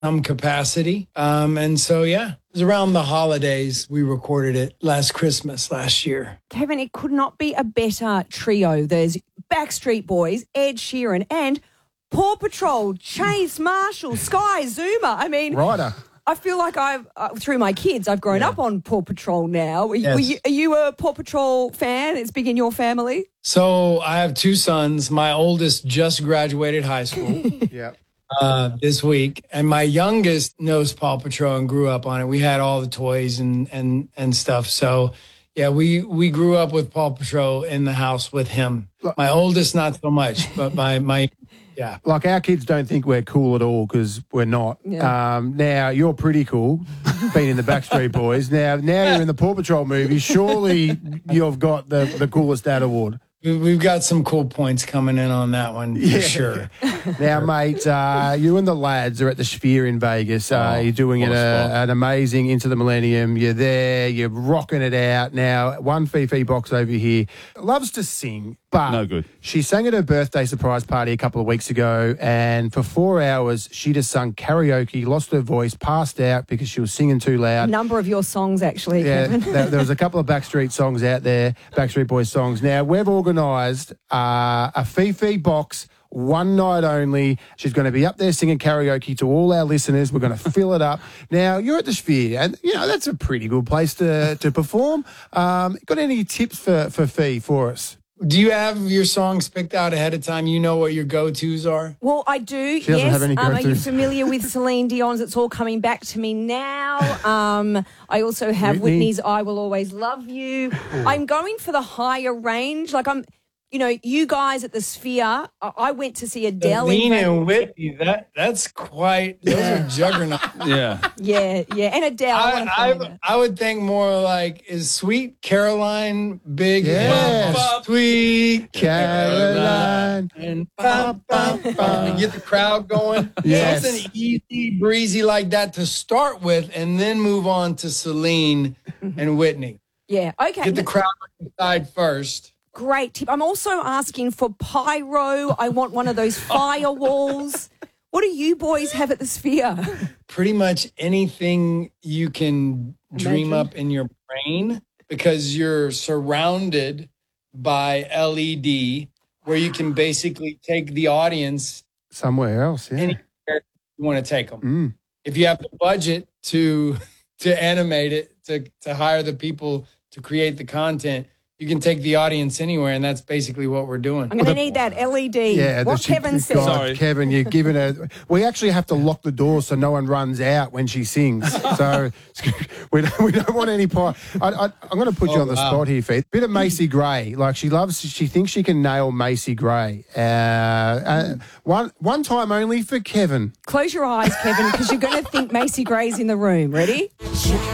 some capacity. And so, yeah, it was around the holidays. We recorded it last Christmas last year. Kevin, it could not be a better trio. There's Backstreet Boys, Ed Sheeran, and Paw Patrol, Chase Marshall, Sky Zuma. I mean, Ryder. I feel like through my kids, I've grown up on Paw Patrol now. Yes. Are you a Paw Patrol fan? It's big in your family? So I have two sons. My oldest just graduated high school Yeah. this week, and my youngest knows Paw Patrol and grew up on it. We had all the toys and stuff. So, yeah, we grew up with Paw Patrol in the house with him. My oldest, not so much, but my yeah. Like, our kids don't think we're cool at all because we're not. Yeah. Now, you're pretty cool, being in the Backstreet Boys. Now you're in the Paw Patrol movie. Surely you've got the coolest dad award. We've got some cool points coming in on that one for sure. Now, mate, you and the lads are at the Sphere in Vegas. You're doing an amazing Into the Millennium. You're there. You're rocking it out. Now, one Fifi box over here loves to sing, but no good. She sang at her birthday surprise party a couple of weeks ago, and for 4 hours, she just sung karaoke, lost her voice, passed out because she was singing too loud. A number of your songs, actually, Kevin. There was a couple of Backstreet songs out there, Backstreet Boys songs. Now, we've organised a Fifi box, one night only. She's going to be up there singing karaoke to all our listeners. We're going to fill it up. Now, you're at the Sphere, and, you know, that's a pretty good place to perform. Got any tips for Fee for us? Do you have your songs picked out ahead of time? You know what your go-tos are? Well, I do, She doesn't have any Are you go-tos. familiar with Celine Dion's It's All Coming Back to Me Now? I also have Whitney's I Will Always Love You. I'm going for the higher range. Like, you guys at the Sphere, I went to see Adele. Celine and Whitney, that's quite, those are juggernauts. Yeah. Yeah, and Adele. I would think more like, is Sweet Caroline big? Yes. Sweet Caroline. And and get the crowd going. Yes. Something easy, breezy like that to start with, and then move on to Celine and Whitney. Yeah, okay. Get the crowd inside first. Great tip. I'm also asking for pyro. I want one of those firewalls. What do you boys have at the Sphere? Pretty much anything you can dream up in your brain, because you're surrounded by LED where you can basically take the audience Somewhere else, yeah. anywhere you want to take them. If you have the budget to animate it, to hire the people to create the content, you can take the audience anywhere, and that's basically what we're doing. I'm going to need that LED. Yeah, what Kevin said. Sorry. Kevin, you're giving her. We actually have to lock the door so no one runs out when she sings. So we don't want any part. I'm going to put you on the spot here, Faith. Bit of Macy Gray. Like, she thinks she can nail Macy Gray. One time only for Kevin. Close your eyes, Kevin, because you're going to think Macy Gray's in the room. Ready?